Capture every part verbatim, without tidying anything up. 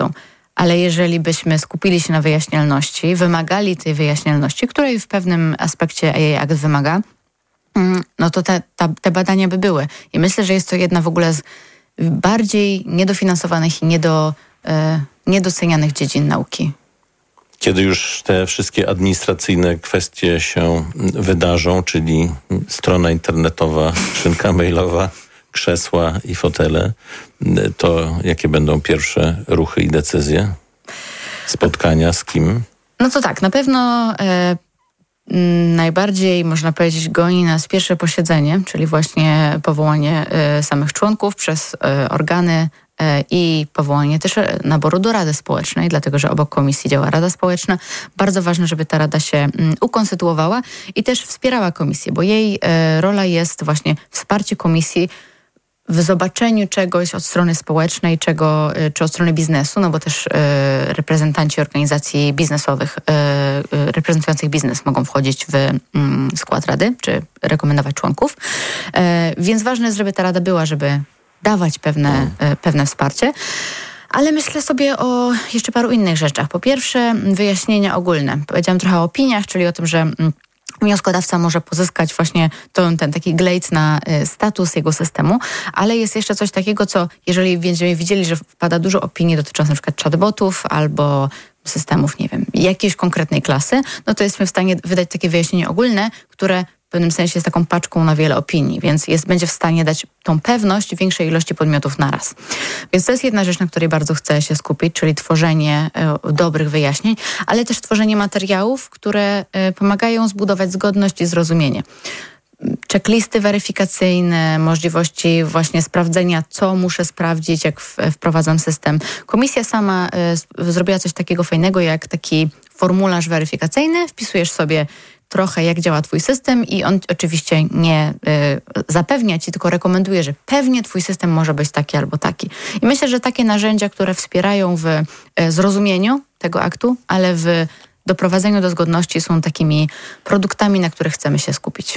Ale jeżeli byśmy skupili się na wyjaśnialności, wymagali tej wyjaśnialności, której w pewnym aspekcie A I Act wymaga, no to te, ta, te badania by były. I myślę, że jest to jedna w ogóle z bardziej niedofinansowanych i niedo, e, niedocenianych dziedzin nauki. Kiedy już te wszystkie administracyjne kwestie się wydarzą, czyli strona internetowa, skrzynka mailowa, krzesła i fotele, to jakie będą pierwsze ruchy i decyzje? Spotkania z kim? No to tak, na pewno e, najbardziej, można powiedzieć, goni nas pierwsze posiedzenie, czyli właśnie powołanie e, samych członków przez e, organy e, i powołanie też naboru do Rady Społecznej, dlatego że obok komisji działa Rada Społeczna. Bardzo ważne, żeby ta Rada się m, ukonstytuowała i też wspierała komisję, bo jej e, rola jest właśnie wsparcie komisji w zobaczeniu czegoś od strony społecznej, czego, czy od strony biznesu, no bo też e, reprezentanci organizacji biznesowych e, e, reprezentujących biznes mogą wchodzić w mm, skład Rady, czy rekomendować członków. E, więc ważne jest, żeby ta Rada była, żeby dawać pewne, e, pewne wsparcie. Ale myślę sobie o jeszcze paru innych rzeczach. Po pierwsze, wyjaśnienia ogólne. Powiedziałam trochę o opiniach, czyli o tym, że mm, wnioskodawca może pozyskać właśnie ten, ten taki glejt na y, status jego systemu, ale jest jeszcze coś takiego, co jeżeli będziemy widzieli, że wpada dużo opinii dotyczących na przykład chatbotów albo systemów, nie wiem, jakiejś konkretnej klasy, no to jesteśmy w stanie wydać takie wyjaśnienie ogólne, które w pewnym sensie jest taką paczką na wiele opinii, więc jest, będzie w stanie dać tą pewność większej ilości podmiotów naraz. Więc to jest jedna rzecz, na której bardzo chcę się skupić, czyli tworzenie y, dobrych wyjaśnień, ale też tworzenie materiałów, które y, pomagają zbudować zgodność i zrozumienie. Checklisty weryfikacyjne, możliwości właśnie sprawdzenia, co muszę sprawdzić, jak w, wprowadzam system. Komisja sama y, zrobiła coś takiego fajnego, jak taki formularz weryfikacyjny. Wpisujesz sobie trochę, jak działa twój system i on oczywiście nie y, zapewnia ci, tylko rekomenduje, że pewnie twój system może być taki albo taki. I myślę, że takie narzędzia, które wspierają w y, zrozumieniu tego aktu, ale w doprowadzeniu do zgodności są takimi produktami, na których chcemy się skupić.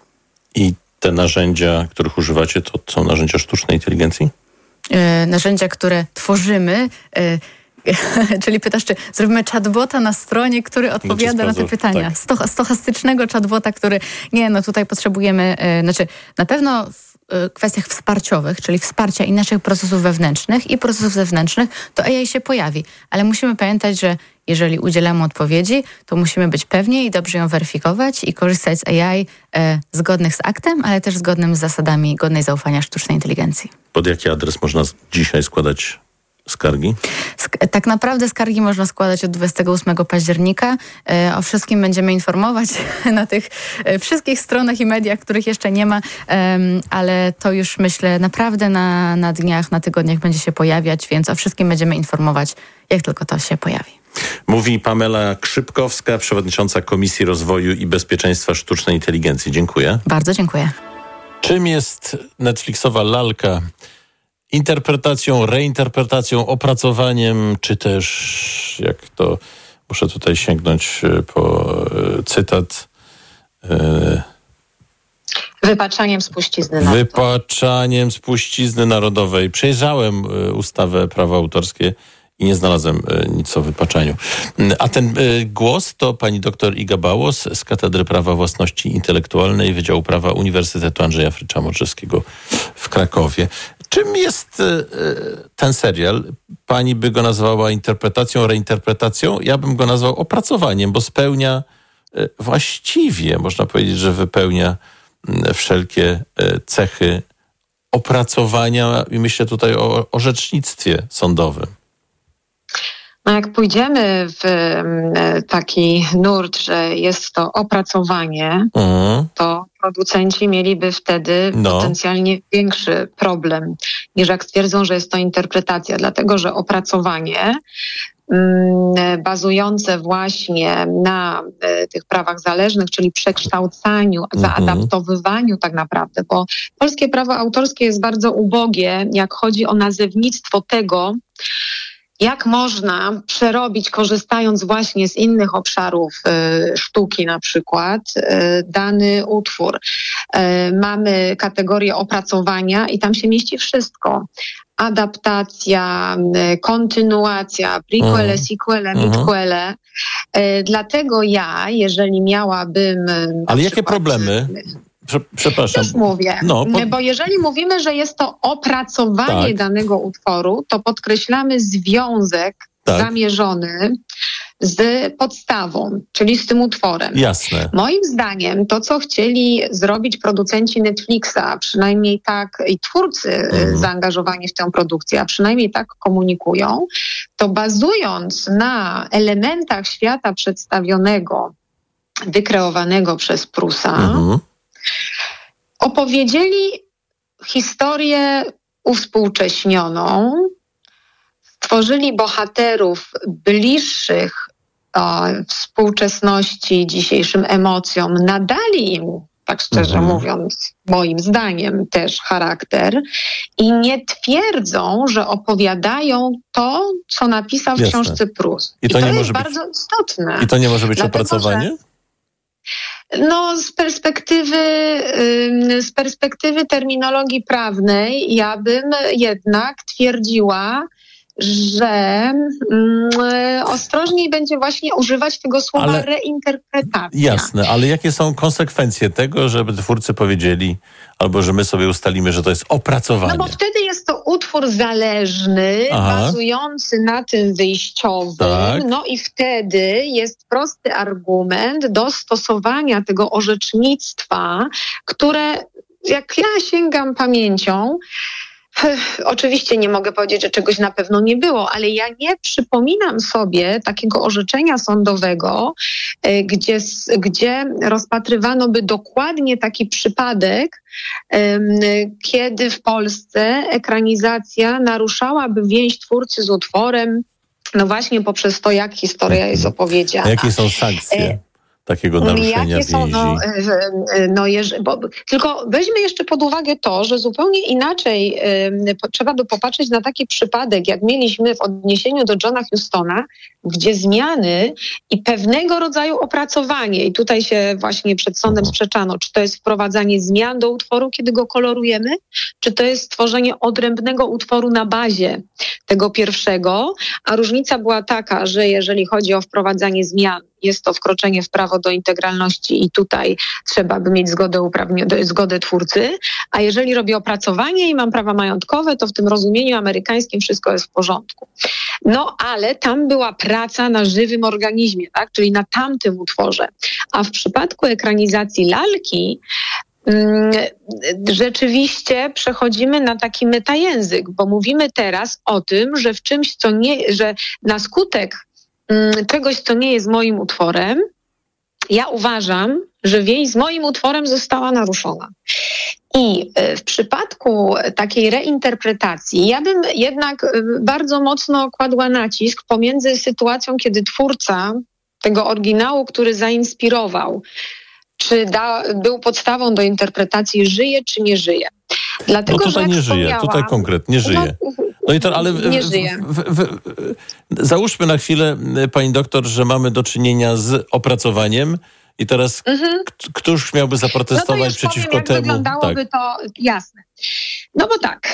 I te narzędzia, których używacie, to są narzędzia sztucznej inteligencji? Y, narzędzia, które tworzymy, y, czyli pytasz, czy zrobimy chatbota na stronie, który odpowiada na te pytania. Tak. Sto, stochastycznego chatbota, który... Nie, no tutaj potrzebujemy... Yy, znaczy, na pewno w yy, kwestiach wsparciowych, czyli wsparcia i naszych procesów wewnętrznych i procesów zewnętrznych, to A I się pojawi. Ale musimy pamiętać, że jeżeli udzielamy odpowiedzi, to musimy być pewni i dobrze ją weryfikować i korzystać z A I yy, zgodnych z aktem, ale też zgodnym z zasadami godnej zaufania sztucznej inteligencji. Pod jaki adres można dzisiaj składać skargi? Sk- tak naprawdę skargi można składać od dwudziestego ósmego października. E, o wszystkim będziemy informować na tych e, wszystkich stronach i mediach, których jeszcze nie ma, e, ale to już myślę naprawdę na, na dniach, na tygodniach będzie się pojawiać, więc o wszystkim będziemy informować, jak tylko to się pojawi. Mówi Pamela Krzypkowska, przewodnicząca Komisji Rozwoju i Bezpieczeństwa Sztucznej Inteligencji. Dziękuję. Bardzo dziękuję. Czym jest Netflixowa lalka? Interpretacją, reinterpretacją, opracowaniem, czy też, jak to, muszę tutaj sięgnąć po cytat. Wypaczaniem spuścizny narodowej. Wypaczaniem spuścizny narodowej. Przejrzałem ustawę prawa autorskie i nie znalazłem nic o wypaczaniu. A ten głos to pani doktor Iga Bałos z Katedry Prawa Własności Intelektualnej Wydziału Prawa Uniwersytetu Andrzeja Frycza-Modrzewskiego w Krakowie. Czym jest ten serial? Pani by go nazwała interpretacją, reinterpretacją. Ja bym go nazwał opracowaniem, bo spełnia właściwie, można powiedzieć, że wypełnia wszelkie cechy opracowania i myślę tutaj o orzecznictwie sądowym. No jak pójdziemy w taki nurt, że jest to opracowanie, mhm. to producenci mieliby wtedy no. potencjalnie większy problem, niż jak stwierdzą, że jest to interpretacja, dlatego że opracowanie mm, bazujące właśnie na y, tych prawach zależnych, czyli przekształcaniu, mhm. zaadaptowywaniu tak naprawdę, bo polskie prawo autorskie jest bardzo ubogie, jak chodzi o nazewnictwo tego, jak można przerobić, korzystając właśnie z innych obszarów y, sztuki na przykład, y, dany utwór. Y, mamy kategorię opracowania i tam się mieści wszystko. Adaptacja, y, kontynuacja, prequele, uh-huh. sequele, midquele. Y, dlatego ja, jeżeli miałabym... Ale jakie przykład, problemy... Przepraszam. Już mówię, no, po... bo jeżeli mówimy, że jest to opracowanie tak. danego utworu, to podkreślamy związek tak. zamierzony z podstawą, czyli z tym utworem. Jasne. Moim zdaniem to, co chcieli zrobić producenci Netflixa, przynajmniej tak i twórcy mm. zaangażowani w tę produkcję, a przynajmniej tak komunikują, to bazując na elementach świata przedstawionego, wykreowanego przez Prusa, mm. opowiedzieli historię uwspółcześnioną, stworzyli bohaterów bliższych o, współczesności, dzisiejszym emocjom, nadali im, tak szczerze mhm. mówiąc, moim zdaniem też charakter i nie twierdzą, że opowiadają to, co napisał w książce Prus. I to, I to nie jest może bardzo być, istotne. I to nie może być Dlatego, opracowanie? Że No, z perspektywy, z perspektywy terminologii prawnej ja bym jednak twierdziła, że mm, ostrożniej będzie właśnie używać tego słowa ale, reinterpretacja. Jasne, ale jakie są konsekwencje tego, żeby twórcy powiedzieli, albo że my sobie ustalimy, że to jest opracowanie? No bo wtedy jest to utwór zależny, Aha. bazujący na tym wyjściowym, tak. no i wtedy jest prosty argument do stosowania tego orzecznictwa, które, jak ja sięgam pamięcią, oczywiście nie mogę powiedzieć, że czegoś na pewno nie było, ale ja nie przypominam sobie takiego orzeczenia sądowego, gdzie, gdzie rozpatrywano by dokładnie taki przypadek, kiedy w Polsce ekranizacja naruszałaby więź twórcy z utworem, no właśnie poprzez to, jak historia jest opowiedziana. Jakie są sankcje takiego naruszenia Jakie są, no, no, bo, tylko weźmy jeszcze pod uwagę to, że zupełnie inaczej y, trzeba by popatrzeć na taki przypadek, jak mieliśmy w odniesieniu do Johna Hustona, gdzie zmiany i pewnego rodzaju opracowanie, i tutaj się właśnie przed sądem sprzeczano, czy to jest wprowadzanie zmian do utworu, kiedy go kolorujemy, czy to jest stworzenie odrębnego utworu na bazie tego pierwszego, a różnica była taka, że jeżeli chodzi o wprowadzanie zmian, jest to wkroczenie w prawo do integralności i tutaj trzeba by mieć zgodę, uprawni- zgodę twórcy, a jeżeli robię opracowanie i mam prawa majątkowe, to w tym rozumieniu amerykańskim wszystko jest w porządku. No ale tam była praca na żywym organizmie, tak? Czyli na tamtym utworze. A w przypadku ekranizacji lalki mm, rzeczywiście przechodzimy na taki metajęzyk, bo mówimy teraz o tym, że w czymś, co nie, że na skutek czegoś, co nie jest moim utworem, ja uważam, że więź z moim utworem została naruszona. I w przypadku takiej reinterpretacji ja bym jednak bardzo mocno kładła nacisk pomiędzy sytuacją, kiedy twórca tego oryginału, który zainspirował, czy da, był podstawą do interpretacji, żyje czy nie żyje. Dlatego, no tutaj że nie żyje, tutaj konkretnie żyje. No, No i to, ale w, nie żyje. W, w, w, załóżmy na chwilę, pani doktor, że mamy do czynienia z opracowaniem i teraz mhm. k- któż miałby zaprotestować no to już przeciwko powiem, jak temu? Wyglądałoby tak. to jasne. No bo tak,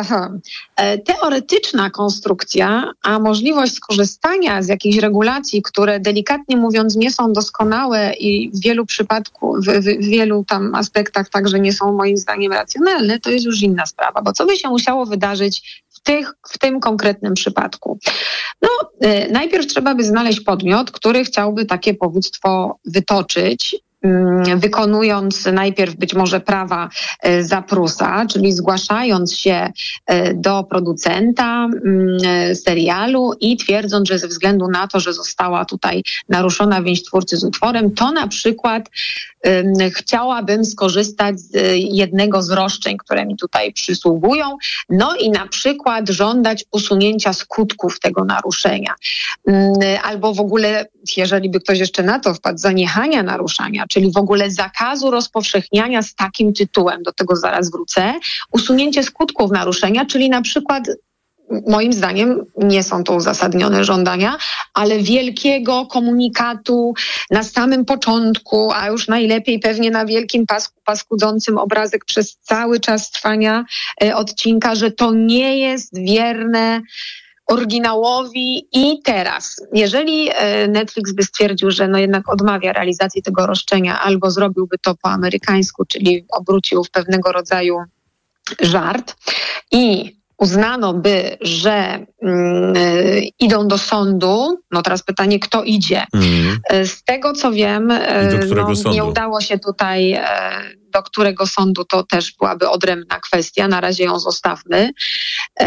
teoretyczna konstrukcja, a możliwość skorzystania z jakichś regulacji, które delikatnie mówiąc nie są doskonałe i w wielu przypadków, w, w wielu tam aspektach także nie są moim zdaniem racjonalne, to jest już inna sprawa, bo co by się musiało wydarzyć w, tych, w tym konkretnym przypadku? No, y, najpierw trzeba by znaleźć podmiot, który chciałby takie powództwo wytoczyć, wykonując najpierw być może prawa za Prusa, czyli zgłaszając się do producenta serialu i twierdząc, że ze względu na to, że została tutaj naruszona więź twórcy z utworem, to na przykład chciałabym skorzystać z jednego z roszczeń, które mi tutaj przysługują, no i na przykład żądać usunięcia skutków tego naruszenia. Albo w ogóle, jeżeli by ktoś jeszcze na to wpadł, zaniechania naruszania, czyli w ogóle zakazu rozpowszechniania z takim tytułem, do tego zaraz wrócę, usunięcie skutków naruszenia, czyli na przykład moim zdaniem nie są to uzasadnione żądania, ale wielkiego komunikatu na samym początku, a już najlepiej pewnie na wielkim pasku paskudzącym obrazek przez cały czas trwania e, odcinka, że to nie jest wierne oryginałowi i teraz. Jeżeli e, Netflix by stwierdził, że no jednak odmawia realizacji tego roszczenia albo zrobiłby to po amerykańsku, czyli obrócił w pewnego rodzaju żart i uznano by, że mm, y, idą do sądu, no teraz pytanie, kto idzie. Mm. Z tego, co wiem, no, nie udało się tutaj, y, do którego sądu, to też byłaby odrębna kwestia, na razie ją zostawmy, y,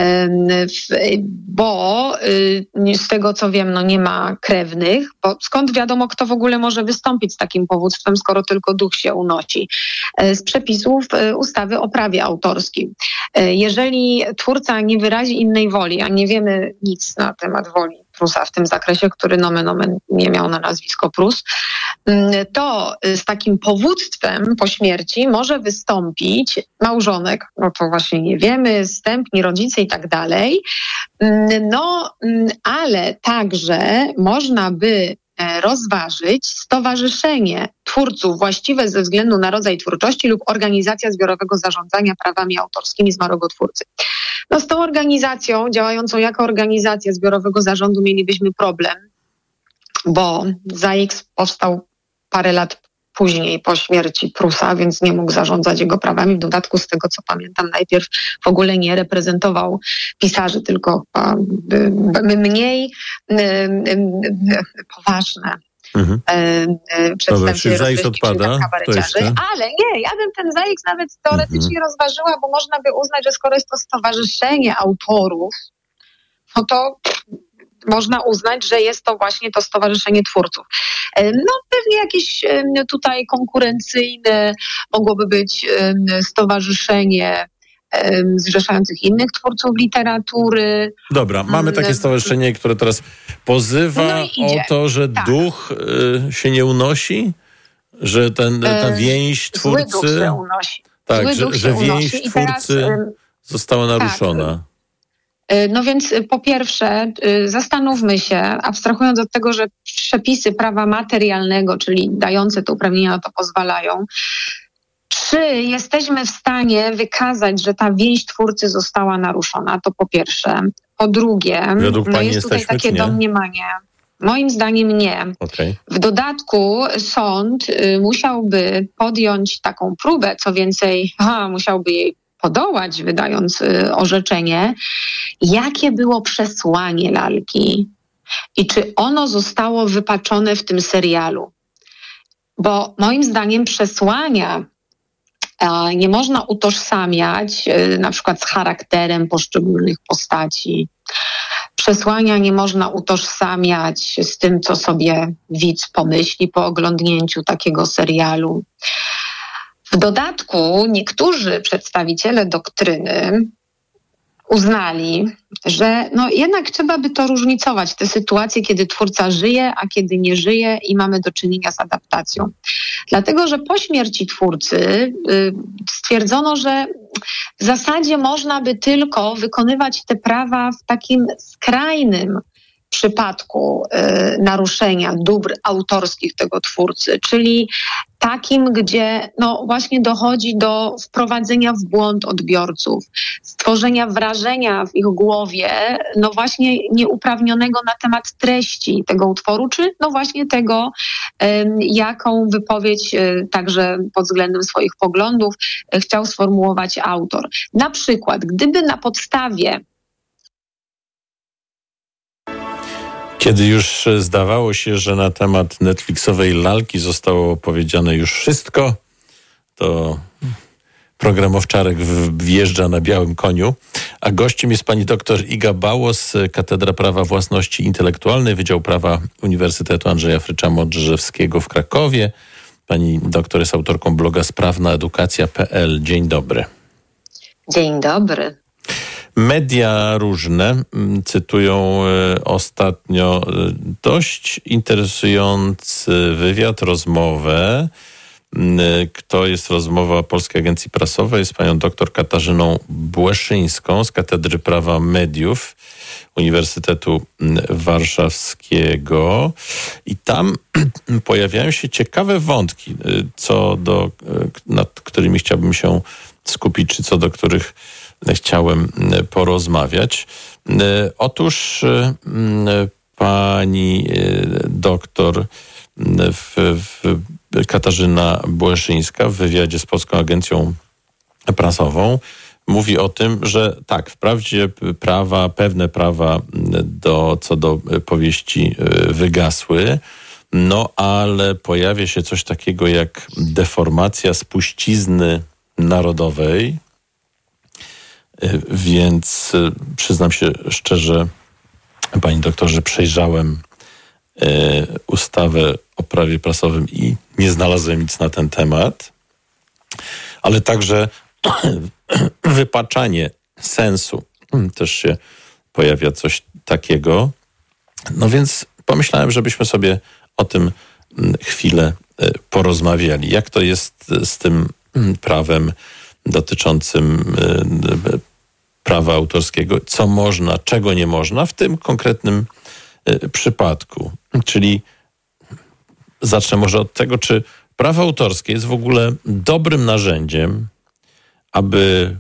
bo y, z tego, co wiem, no nie ma krewnych, bo skąd wiadomo, kto w ogóle może wystąpić z takim powództwem, skoro tylko duch się unosi. Y, z przepisów y, ustawy o prawie autorskim. Y, jeżeli twórca nie wyrazi innej woli, a nie wiemy nic na temat woli Prusa w tym zakresie, który nomen omen nie miał na nazwisko Prus, to z takim powództwem po śmierci może wystąpić małżonek, no to właśnie nie wiemy, zstępni rodzice i tak dalej. No, ale także można by rozważyć stowarzyszenie twórców właściwe ze względu na rodzaj twórczości lub organizacja zbiorowego zarządzania prawami autorskimi zmarłego twórcy. No z tą organizacją, działającą jako organizacja zbiorowego zarządu mielibyśmy problem, bo Z A X powstał parę lat później po śmierci Prusa, więc nie mógł zarządzać jego prawami. W dodatku, z tego co pamiętam, najpierw w ogóle nie reprezentował pisarzy, tylko mniej poważne mhm. przedstawiciele rozrywki, czyli kabareciarzy. Ale nie, ja bym ten Z A X nawet teoretycznie mhm. rozważyła, bo można by uznać, że skoro jest to stowarzyszenie autorów, no to można uznać, że jest to właśnie to stowarzyszenie twórców. No pewnie jakieś tutaj konkurencyjne mogłoby być stowarzyszenie zrzeszających innych twórców literatury. Dobra, mamy takie stowarzyszenie, które teraz pozywa no o to, że tak. duch y, się nie unosi, że ten, ta więź twórcy... Zły duch się unosi. Tak, Zły że, duch że więź unosi. twórcy teraz, została naruszona. Tak. No więc po pierwsze zastanówmy się, abstrahując od tego, że przepisy prawa materialnego, czyli dające te uprawnienia na to pozwalają, czy jesteśmy w stanie wykazać, że ta więź twórcy została naruszona? To po pierwsze. Po drugie, no jest tutaj takie domniemanie. Moim zdaniem nie. Okay. W dodatku sąd y, musiałby podjąć taką próbę, co więcej, aha, musiałby jej podołać, wydając y, orzeczenie, jakie było przesłanie lalki i czy ono zostało wypaczone w tym serialu. Bo moim zdaniem przesłania y, nie można utożsamiać y, na przykład z charakterem poszczególnych postaci. Przesłania nie można utożsamiać z tym, co sobie widz pomyśli po oglądnięciu takiego serialu. W dodatku niektórzy przedstawiciele doktryny uznali, że no jednak trzeba by to różnicować, te sytuacje, kiedy twórca żyje, a kiedy nie żyje i mamy do czynienia z adaptacją. Dlatego, że po śmierci twórcy y, stwierdzono, że w zasadzie można by tylko wykonywać te prawa w takim skrajnym przypadku y, naruszenia dóbr autorskich tego twórcy, czyli takim, gdzie no właśnie dochodzi do wprowadzenia w błąd odbiorców, stworzenia wrażenia w ich głowie, no właśnie nieuprawnionego na temat treści tego utworu, czy no właśnie tego, y, jaką wypowiedź y, także pod względem swoich poglądów y, chciał sformułować autor. Na przykład, gdyby na podstawie Kiedy już zdawało się, że na temat Netflixowej lalki zostało powiedziane już wszystko, to program Owczarek wjeżdża na białym koniu, a gościem jest pani doktor Iga Bałos, Katedra Prawa Własności Intelektualnej, Wydział Prawa Uniwersytetu Andrzeja Frycza-Modrzewskiego w Krakowie. Pani doktor jest autorką bloga sprawna edukacja kropka p l. Dzień dobry. Dzień dobry. Media różne cytują ostatnio dość interesujący wywiad, rozmowę To jest rozmowa Polskiej Agencji Prasowej z panią doktor Katarzyną Błeszyńską z Katedry Prawa Mediów Uniwersytetu Warszawskiego. I tam pojawiają się ciekawe wątki, co do, nad którymi chciałbym się skupić, czy co do których chciałem porozmawiać. Otóż pani doktor w, w Katarzyna Błeszyńska w wywiadzie z Polską Agencją Prasową mówi o tym, że tak, wprawdzie prawa, pewne prawa do, co do powieści wygasły, no ale pojawia się coś takiego jak deformacja spuścizny narodowej, więc przyznam się szczerze, pani doktorze, przejrzałem ustawę o prawie prasowym i nie znalazłem nic na ten temat, ale także wypaczanie sensu też się pojawia coś takiego. No więc pomyślałem, żebyśmy sobie o tym chwilę porozmawiali. Jak to jest z tym prawem dotyczącym prawa autorskiego, co można, czego nie można w tym konkretnym przypadku. Czyli zacznę może od tego, czy prawo autorskie jest w ogóle dobrym narzędziem, aby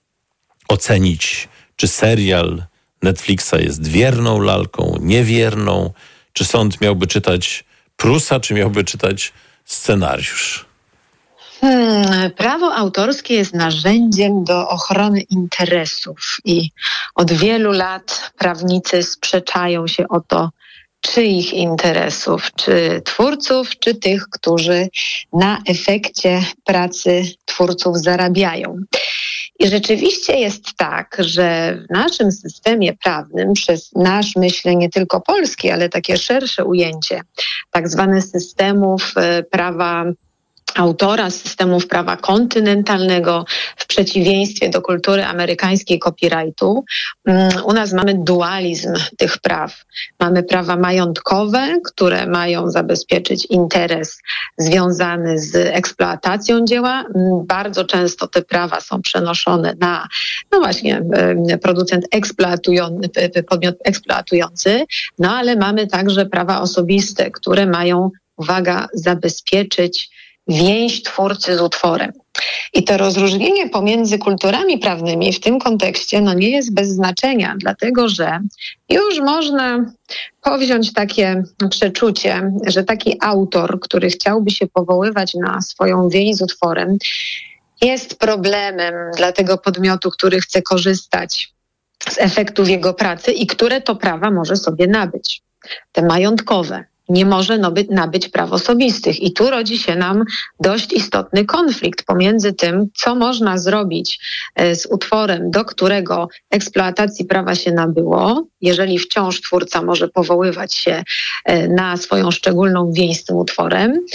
ocenić, czy serial Netflixa jest wierną lalką, niewierną, czy sąd miałby czytać Prusa, czy miałby czytać scenariusz. Hmm, prawo autorskie jest narzędziem do ochrony interesów i od wielu lat prawnicy sprzeczają się o to, czyich interesów, czy twórców, czy tych, którzy na efekcie pracy twórców zarabiają. I rzeczywiście jest tak, że w naszym systemie prawnym, przez nasz, myślę, nie tylko polski, ale takie szersze ujęcie tak zwanych systemów prawa autora, systemów prawa kontynentalnego, w przeciwieństwie do kultury amerykańskiej copyrightu, u nas mamy dualizm tych praw. Mamy prawa majątkowe, które mają zabezpieczyć interes związany z eksploatacją dzieła. Bardzo często te prawa są przenoszone na, no właśnie, producent eksploatujący, podmiot eksploatujący, no ale mamy także prawa osobiste, które mają, uwaga, zabezpieczyć więź twórcy z utworem. I to rozróżnienie pomiędzy kulturami prawnymi w tym kontekście no nie jest bez znaczenia, dlatego że już można powziąć takie przeczucie, że taki autor, który chciałby się powoływać na swoją więź z utworem, jest problemem dla tego podmiotu, który chce korzystać z efektów jego pracy i które to prawa może sobie nabyć. Te majątkowe. Nie może nabyć praw osobistych. I tu rodzi się nam dość istotny konflikt pomiędzy tym, co można zrobić z utworem, do którego eksploatacji prawa się nabyło, jeżeli wciąż twórca może powoływać się na swoją szczególną więź z tym utworem,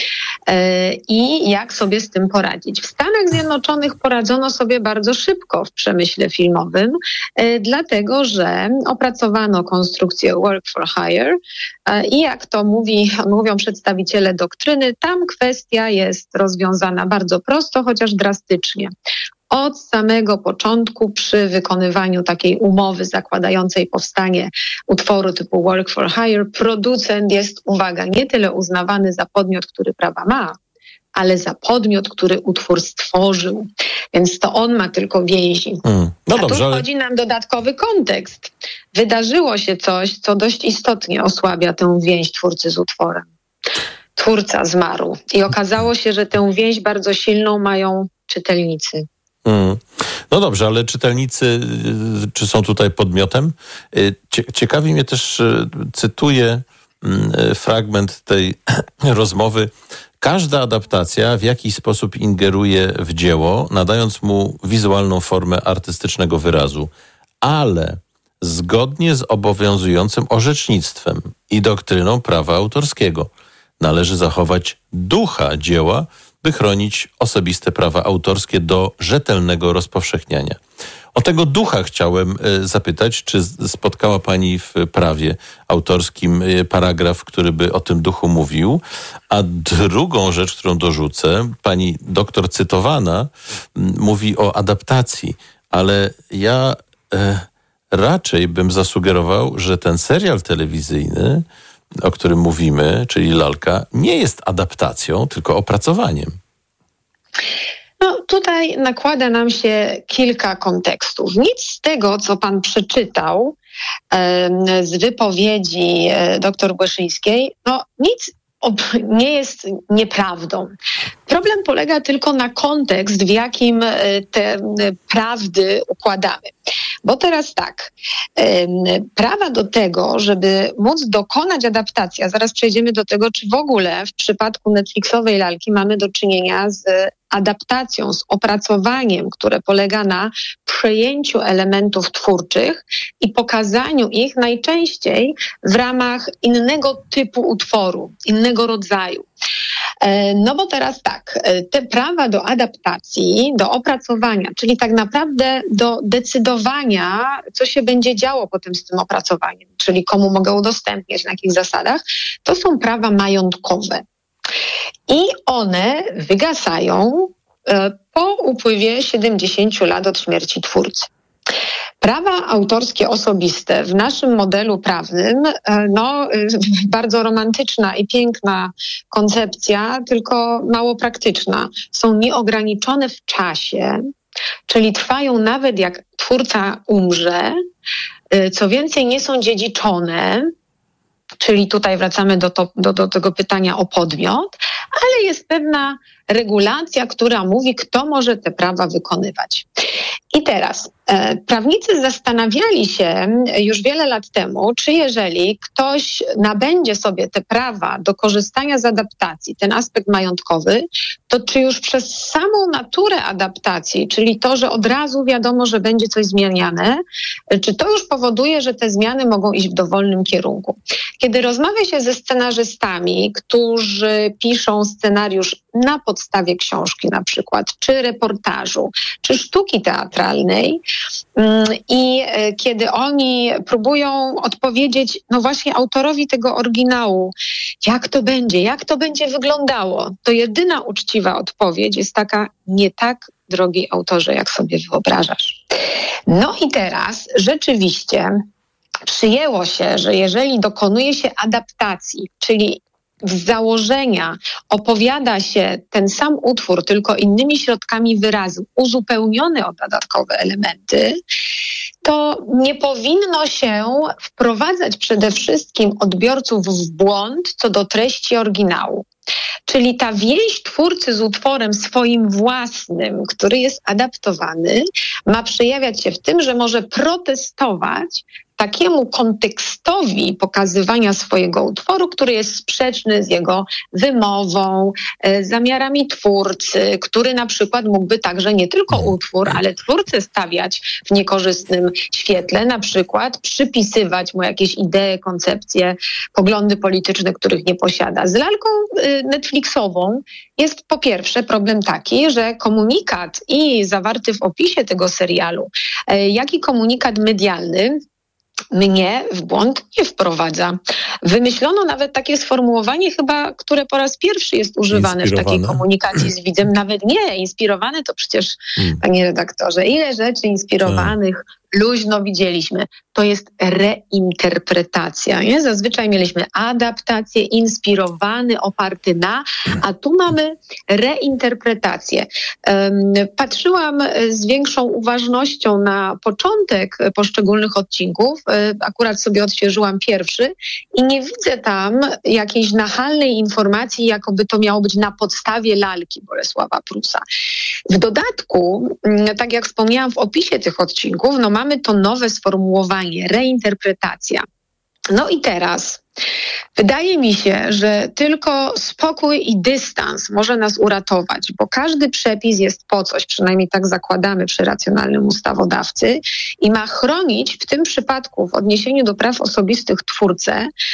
i jak sobie z tym poradzić. W Stanach Zjednoczonych poradzono sobie bardzo szybko w przemyśle filmowym, dlatego że opracowano konstrukcję work for hire i jak to mówi, mówią przedstawiciele doktryny, tam kwestia jest rozwiązana bardzo prosto, chociaż drastycznie. Od samego początku przy wykonywaniu takiej umowy zakładającej powstanie utworu typu work for hire, producent jest, uwaga, nie tyle uznawany za podmiot, który prawa ma, ale za podmiot, który utwór stworzył. Więc to on ma tylko więzi. Mm. No A dobrze, tu wchodzi ale... nam dodatkowy kontekst. Wydarzyło się coś, co dość istotnie osłabia tę więź twórcy z utworem. Twórca zmarł i okazało się, że tę więź bardzo silną mają czytelnicy. Mm. No dobrze, ale czytelnicy, czy są tutaj podmiotem? Ciekawi mnie też, cytuję fragment tej rozmowy. Każda adaptacja w jakiś sposób ingeruje w dzieło, nadając mu wizualną formę artystycznego wyrazu, ale zgodnie z obowiązującym orzecznictwem i doktryną prawa autorskiego należy zachować ducha dzieła, by chronić osobiste prawa autorskie do rzetelnego rozpowszechniania. O tego ducha chciałem zapytać, czy spotkała pani w prawie autorskim paragraf, który by o tym duchu mówił? A drugą rzecz, którą dorzucę, pani doktor cytowana mówi o adaptacji, ale ja e, raczej bym zasugerował, że ten serial telewizyjny, o którym mówimy, czyli Lalka, nie jest adaptacją, tylko opracowaniem. No tutaj nakłada nam się kilka kontekstów. Nic z tego, co pan przeczytał e, z wypowiedzi e, dr Głeszyńskiej, no nic nie jest nieprawdą. Problem polega tylko na kontekst, w jakim te prawdy układamy. Bo teraz tak, prawa do tego, żeby móc dokonać adaptacji, a zaraz przejdziemy do tego, czy w ogóle w przypadku Netflixowej Lalki mamy do czynienia z adaptacją, z opracowaniem, które polega na przejęciu elementów twórczych i pokazaniu ich najczęściej w ramach innego typu utworu, innego rodzaju. No bo teraz tak, te prawa do adaptacji, do opracowania, czyli tak naprawdę do decydowania, co się będzie działo potem z tym opracowaniem, czyli komu mogę udostępniać, na jakich zasadach, to są prawa majątkowe. I one wygasają po upływie siedemdziesięciu lat od śmierci twórcy. Prawa autorskie osobiste w naszym modelu prawnym, no bardzo romantyczna i piękna koncepcja, tylko mało praktyczna. Są nieograniczone w czasie, czyli trwają nawet jak twórca umrze. Co więcej, nie są dziedziczone, czyli tutaj wracamy do, to, do, do tego pytania o podmiot, ale jest pewna regulacja, która mówi, kto może te prawa wykonywać. I teraz e, prawnicy zastanawiali się już wiele lat temu, czy jeżeli ktoś nabędzie sobie te prawa do korzystania z adaptacji, ten aspekt majątkowy, to czy już przez samą naturę adaptacji, czyli to, że od razu wiadomo, że będzie coś zmieniane, czy to już powoduje, że te zmiany mogą iść w dowolnym kierunku. Kiedy rozmawia się ze scenarzystami, którzy piszą scenariusz na podstawie książki na przykład, czy reportażu, czy sztuki teatralnej i kiedy oni próbują odpowiedzieć, no właśnie autorowi tego oryginału, jak to będzie, jak to będzie wyglądało, to jedyna uczciwa odpowiedź jest taka: nie tak, drogi autorze, jak sobie wyobrażasz. No i teraz rzeczywiście przyjęło się, że jeżeli dokonuje się adaptacji, czyli z założenia opowiada się ten sam utwór, tylko innymi środkami wyrazu, uzupełniony o dodatkowe elementy, to nie powinno się wprowadzać przede wszystkim odbiorców w błąd co do treści oryginału. Czyli ta więź twórcy z utworem swoim własnym, który jest adaptowany, ma przejawiać się w tym, że może protestować takiemu kontekstowi pokazywania swojego utworu, który jest sprzeczny z jego wymową, e, zamiarami twórcy, który na przykład mógłby także nie tylko utwór, ale twórcę stawiać w niekorzystnym świetle, na przykład przypisywać mu jakieś idee, koncepcje, poglądy polityczne, których nie posiada. Z lalką e, Netflixową jest po pierwsze problem taki, że komunikat i zawarty w opisie tego serialu, e, jak i komunikat medialny mnie w błąd nie wprowadza. Wymyślono nawet takie sformułowanie chyba, które po raz pierwszy jest używane w takiej komunikacji z widzem. Nawet nie, inspirowane to przecież, hmm. panie redaktorze, ile rzeczy inspirowanych hmm. luźno widzieliśmy. To jest reinterpretacja. Nie? Zazwyczaj mieliśmy adaptację, inspirowany, oparty na, a tu mamy reinterpretację. Um, patrzyłam z większą uważnością na początek poszczególnych odcinków. Akurat sobie odświeżyłam pierwszy i nie widzę tam jakiejś nachalnej informacji, jakoby to miało być na podstawie lalki Bolesława Prusa. W dodatku, tak jak wspomniałam w opisie tych odcinków, no mamy to nowe sformułowanie, reinterpretacja. No i teraz wydaje mi się, że tylko spokój i dystans może nas uratować, bo każdy przepis jest po coś, przynajmniej tak zakładamy przy racjonalnym ustawodawcy, i ma chronić w tym przypadku w odniesieniu do praw osobistych twórcę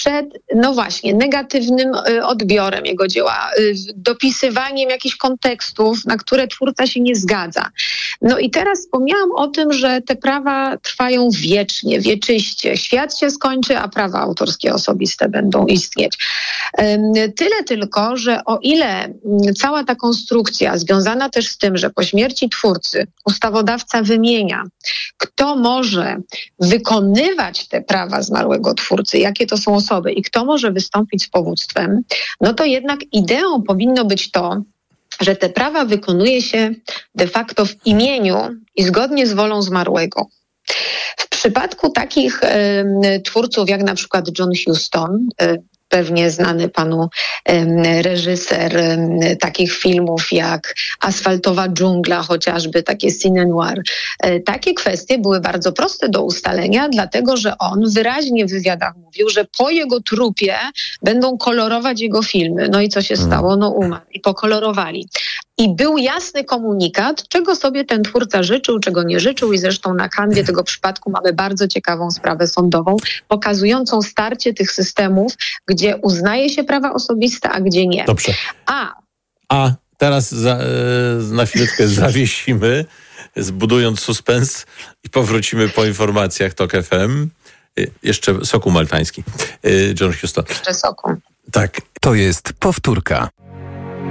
przed, no właśnie, negatywnym odbiorem jego dzieła, dopisywaniem jakichś kontekstów, na które twórca się nie zgadza. No i teraz wspomniałam o tym, że te prawa trwają wiecznie, wieczyście. Świat się skończy, a prawa autorskie osobiste będą istnieć. Tyle tylko, że o ile cała ta konstrukcja związana też z tym, że po śmierci twórcy ustawodawca wymienia, kto może wykonywać te prawa zmarłego twórcy, jakie to są osoby i kto może wystąpić z powództwem, no to jednak ideą powinno być to, że te prawa wykonuje się de facto w imieniu i zgodnie z wolą zmarłego. W przypadku takich y, twórców jak na przykład John Huston, y, pewnie znany panu y, reżyser y, takich filmów jak Asfaltowa dżungla, chociażby takie cine noir. Y, takie kwestie były bardzo proste do ustalenia, dlatego że on wyraźnie w wywiadach mówił, że po jego trupie będą kolorować jego filmy. No i co się stało? No umarł i pokolorowali. I był jasny komunikat, czego sobie ten twórca życzył, czego nie życzył i zresztą na kanwie tego przypadku mamy bardzo ciekawą sprawę sądową, pokazującą starcie tych systemów, gdzie uznaje się prawa osobiste, a gdzie nie. Dobrze. A, a teraz za, na chwileczkę zawiesimy, zbudując suspens i powrócimy po informacjach Tok F M. Jeszcze Sokół Maltański. John Huston. Jeszcze Sokół. Tak. To jest powtórka.